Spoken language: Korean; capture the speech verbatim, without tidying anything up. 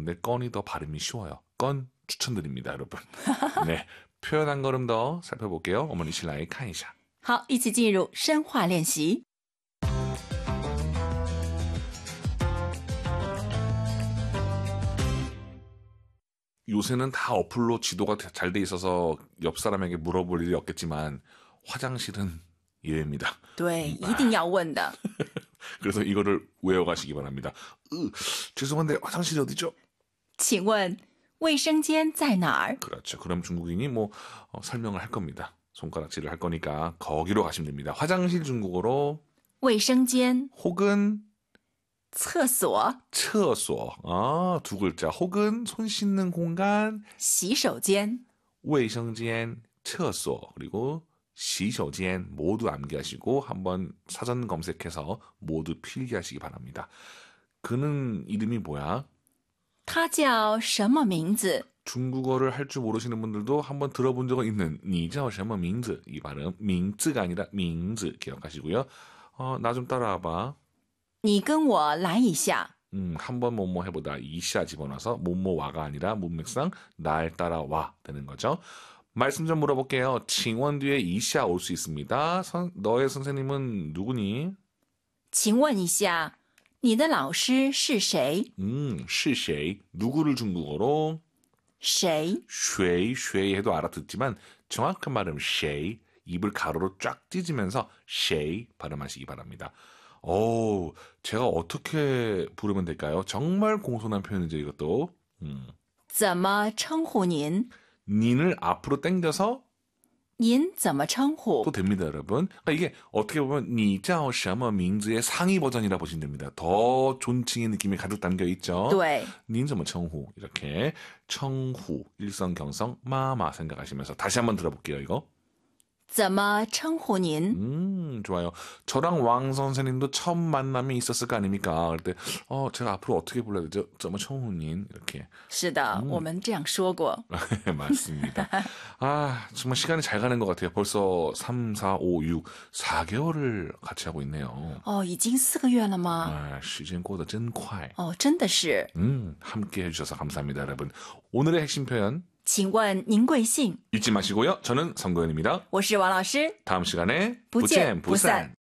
근데 건이 더 발음이 쉬워요. 건 추천드립니다, 여러분. 네, 표현 한 걸음 더 살펴볼게요. 어머니 신라의 칸이샤. 好，一起进入深化练习。 요새는 다 어플로 지도가 잘 돼 있어서 옆 사람에게 물어볼 일이 없겠지만 화장실은 예외입니다. 对，一定要问的。 그래서 이거를 외워가시기 바랍니다. 으, 죄송한데 화장실이 어디죠? 请问卫生间在哪儿？ 그렇죠. 그럼 중국인이 뭐 어, 설명을 할 겁니다. 손가락질을 할 거니까 거기로 가시면 됩니다. 화장실 중국어로 卫生间 혹은 厕所厕所 아, 두 글자. 혹은 손 씻는 공간 洗手间卫生间厕所 그리고 洗手间 모두 암기하시고 한번 사전 검색해서 모두 필기하시기 바랍니다. 그는 이름이 뭐야? 他叫什么名字？ 중국어를 할 줄 모르시는 분들도 한번 들어본 적은 있는 你叫什么名字 이 발음 名字가 아니라 名字 기억하시고요. 어, 나 좀 따라와봐. 你跟我来一下。 음, 한번 뭐뭐 해보다 이샤 집어넣어서 뭐뭐와가 아니라 문맥상 날 따라와 되는 거죠. 말씀 좀 물어볼게요. 칭원 뒤에 이샤 올 수 있습니다. 선, 너의 선생님은 누구니? 请问一下，你的老师是谁？ 음, 是谁? 누구를 중국어로? 谁？ 쉐이, 쉐이 해도 알아듣지만 정확한 발음 쉐이, 입을 가로로 쫙 찢으면서 쉐이 발음하시기 바랍니다. 오, 제가 어떻게 부르면 될까요? 정말 공손한 표현이죠, 이것도. 음. 怎么称呼您？ nin을 앞으로 당겨서 您怎么称呼？ 또 됩니다, 여러분. 그러니까 이게 어떻게 보면 你叫什么名字의 상위 버전이라 보시면 됩니다. 더 존칭의 느낌이 가득 담겨 있죠. 对， 닌怎么称呼 이렇게称呼일성경성 마마 생각하시면서 다시 한번 들어볼게요, 이거. 怎么称呼您？ 음, 좋아요. 저랑 왕 선생님도 처음 만남이 있었을 거 아닙니까? 그럴 때, 어, 제가 앞으로 어떻게 불러야 되죠? 저뭐 청훈님 이렇게. 是的，我们这样说过。 맞습니다. 아, 정말 시간이 잘 가는 것 같아요. 벌써 삼, 사, 오, 육, 사 개월을 같이 하고 있네요. 哦，已经四个月了吗？ 아, 时间过得真快. 哦，真的是。 음, 함께 해주셔서 감사합니다, 여러분. 오늘의 핵심 표현 请问您贵姓？ 잊지 마시고요. 저는 성도현입니다. 我是王老师。 다음 시간에 不见不见不散.